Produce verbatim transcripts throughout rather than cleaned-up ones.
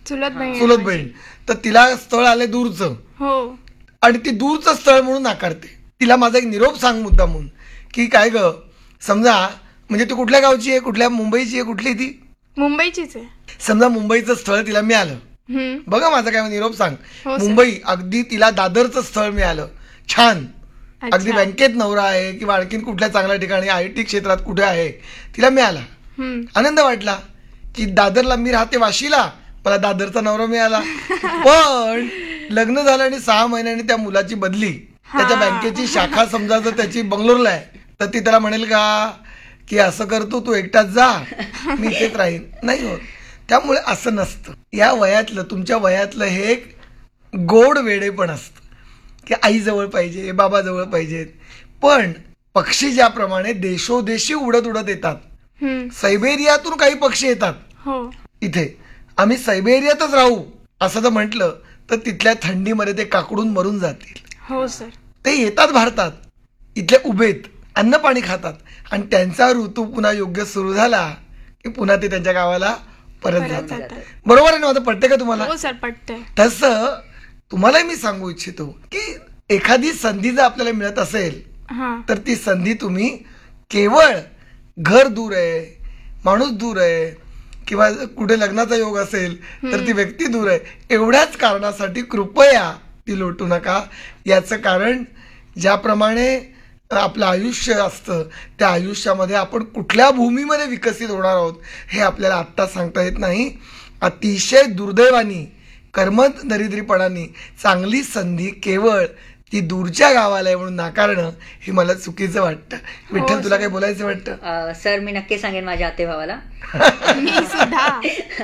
चुलत बहीण चुलत बहीण. तर तिला स्थळ आले दूरचं हो आणि ती दूरचं स्थळ म्हणून नाकारते. तिला माझा एक निरोप सांग मुद्दा म्हणून की काय ग, समजा म्हणजे ती कुठल्या गावची आहे, कुठल्या मुंबईची आहे, कुठली ती मुंबईचीच आहे. समजा मुंबईचं स्थळ तिला मिळालं. हम्म. बघा माझा काय निरोप सांग. हो सर. मुंबई अगदी तिला दादरचं स्थळ मिळालं, छान, अगदी अच्छा. बँकेत नवरा आहे किंवा आणखीन कुठल्या चांगल्या ठिकाणी आय टी क्षेत्रात कुठे आहे, तिला मिळाला. हम्म. आनंद वाटला की दादरला मी राहते वाशीला, मला दादरचा नवरा मिळाला. पण लग्न झालं आणि सहा महिन्यांनी त्या मुलाची बदली, त्याच्या बँकेची शाखा समजा जर त्याची बंगलोरला आहे, तर ती त्याला म्हणेल का की असं करतो तू एकटाच जा, मी इथेच राहीन? नाही होत. त्यामुळे असं नसतं. या वयातलं, तुमच्या वयातलं हे एक गोड वेडे पण असतं की आई जवळ पाहिजे, बाबा जवळ पाहिजेत. पण पक्षी ज्याप्रमाणे देशोदेशी उडत उडत येतात, हम्म. सायबेरियातून काही पक्षी येतात हो इथे, आम्ही सायबेरियातच राहू असं जर म्हटलं तर तिथल्या थंडीमध्ये ते काकडून मरून जातील. हो सर. ते येतात भारतात, इथले उभेत अन्न पाणी खातात आणि त्यांचा ऋतू पुन्हा योग्य सुरू झाला की पुन्हा ते त्यांच्या गावाला परत परत जातात. जातात. बरोबर आहे ना? माझं पटतंय का तुम्हाला? हो सर पटतंय. तसं तुम्हालाही मी सांगू इच्छितो की एखादी संधी जर आपल्याला मिळत असेल हा तर ती संधी तुम्ही केवळ घर दूर आहे, माणूस दूर आहे किंवा कुठे लग्नाचा योग असेल तर ती व्यक्ती दूर आहे, एवढ्याच कारणासाठी कृपया ती लोटू नका. याचं कारण ज्याप्रमाणे आपलं आयुष्य असतं त्या आयुष्यामध्ये आपण कुठल्या भूमीमध्ये विकसित होणार आहोत हे आपल्याला आत्ता सांगता येत नाही. अतिशय दुर्दैवानी, कर्मदरिद्रीपणाने चांगली संधी केवळ ती दूरच्या गावाला आहे म्हणून नाकारणं हे मला चुकीचं वाटतं. विठ्ठल, तुला काही बोलायचं वाटतं? अ, सर मी नक्की सांगेन माझ्या आतेभावाला. मी सुद्धा.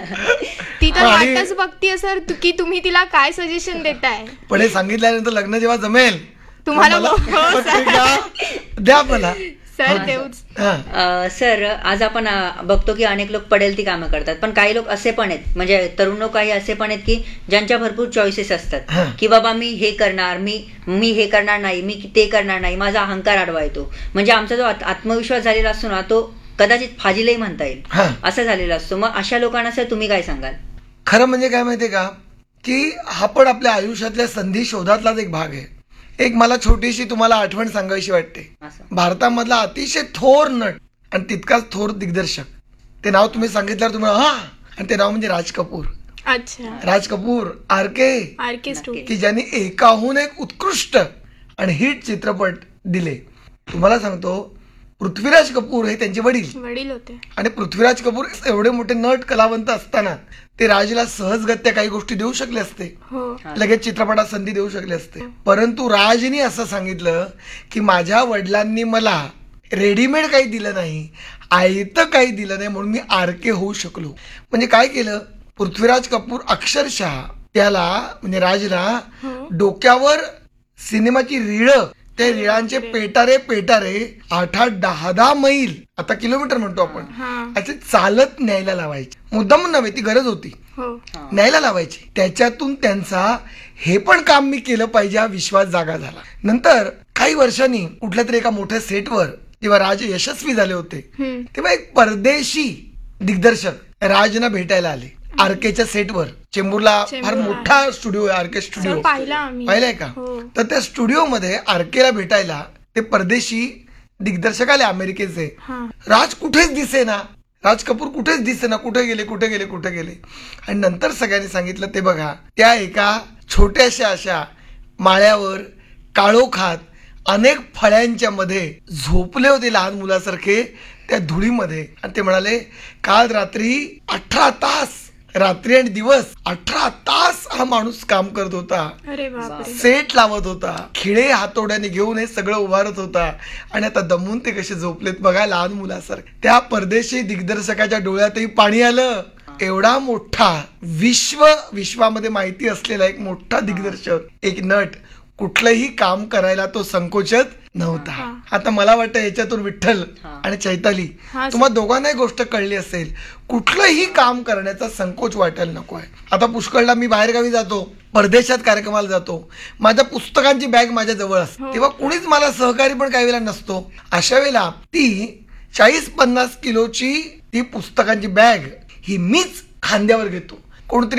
ती तर आणि- वाटच बघतीये सर तु- की तुम्ही तिला काय सजेशन देताय. पण हे सांगितल्यानंतर लग्न जेव्हा जमेल तुम्हाला तर मला हो, सर. पत्रिका द्या मला. सर देऊच. हा. अ, सर आज आपण अ, बघतो की अनेक लोक पडेल ती कामं करतात, पण काही लोक असे पण आहेत, म्हणजे तरुण लोक काही असे पण आहेत की ज्यांच्या भरपूर चॉईसेस असतात हा. की बाबा मी हे करणार, मी मी हे करणार नाही, मी ते करणार नाही, माझा अहंकार आडवा येतो. म्हणजे आमचा जो आत- आत्मविश्वास झालेला असतो ना तो कदाचित फाजीलही म्हणता येईल, हा. असं झालेला असतो. मग अशा लोकांना सर तुम्ही काय सांगाल? खरं म्हणजे काय माहितीये का की हा पण आपल्या आयुष्यातल्या संधी शोधातलाच एक भाग आहे. एक मला छोटीशी तुम्हाला आठवण सांगायची वाटते. असं भारतामधला अतिशय थोर नट आणि तितकाच थोर दिग्दर्शक, ते नाव तुम्ही सांगितल्यावर तुम्ही हा, आणि ते नाव म्हणजे राज कपूर. अच्छा. राज कपूर आर के, आर के स्टुडिओ. की ज्यांनी एकाहून एक उत्कृष्ट आणि हिट चित्रपट दिले. तुम्हाला सांगतो पृथ्वीराज कपूर हे त्यांचे वडील, वडील होते. आणि पृथ्वीराज कपूर एवढे मोठे नट कलावंत असताना ते राजला सहजगत्या काही गोष्टी देऊ शकले असते, हो लगेच चित्रपटात संधी देऊ शकले असते. परंतु राजनी असं सांगितलं की माझ्या वडिलांनी मला रेडीमेड काही दिलं नाही, आयतं काही दिलं नाही, म्हणून मी आरके होऊ शकलो. म्हणजे काय केलं पृथ्वीराज कपूर, अक्षरशः त्याला म्हणजे राजला हो. डोक्यावर सिनेमाची रीळ, ते रिळांचे पेटारे पेटारे आठ आठ दहा दहा मैल, आता किलोमीटर म्हणतो आपण, हा. असे चालत न्यायला लावायचे. मुद्दाम नव्हे, ती गरज होती, हो न्यायला लावायचे. त्याच्यातून त्यांचा हे पण काम मी केलं पाहिजे हा विश्वास जागा झाला. नंतर काही वर्षांनी कुठल्या तरी एका मोठ्या सेटवर जेव्हा राज यशस्वी झाले होते हम्म. तेव्हा एक परदेशी दिग्दर्शक राजना भेटायला आले आरकेच्या सेटवर. चेंबूरला फार चेंबूरला. मोठा स्टुडिओ आहे आरके सर स्टुडिओ, पाहिला आम्ही. पाहिलंय का? हो. तर त्या स्टुडिओमध्ये आरकेला भेटायला ते परदेशी दिग्दर्शक आले अमेरिकेचे. हा. राज कुठेच दिसेना, राज कपूर कुठेच दिसेना, कुठे गेले कुठे गेले कुठे गेले. आणि नंतर सगळ्यांनी सांगितलं ते बघा त्या एका छोट्याशा अशा माळ्यावर काळोखात अनेक फळ्यांच्या मध्ये झोपले होते लहान मुलासारखे त्या धुळीमध्ये. आणि ते म्हणाले काल रात्री अठरा तास, रात्री आणि दिवस अठरा तास हा माणूस काम करत होता, अरे बापरे. सेट लावत होता, खिळे हातोड्याने घेऊन हे सगळं उभारत होता, आणि आता दमून ते कसे झोपलेत बघा लहान मुलासारखे. त्या परदेशी दिग्दर्शकाच्या डोळ्यातही पाणी आलं. एवढा मोठा विश्व विश्वामध्ये माहिती असलेला एक मोठा दिग्दर्शक, एक नट, कुठलंही काम करायला तो संकोचत नव्हता. हा. आता मला वाटतं याच्यातून विठ्ठल हा. आणि चैताली हा, सर. तुम्हा दोघांनाही गोष्ट कळली असेल, कुठलंही काम करण्याचा संकोच वाटायला नको आहे. आता पुष्कळला मी बाहेरगावी जातो, परदेशात कार्यक्रमाला जातो, माझ्या पुस्तकांची बॅग माझ्या जवळ असते, हो. तेव्हा कुणीच मला सहकारी पण काही वेळेला नसतो. अशा वेळेला ती चाळीस पन्नास किलोची ती पुस्तकांची बॅग ही मीच खांद्यावर घेतो. कोणतरी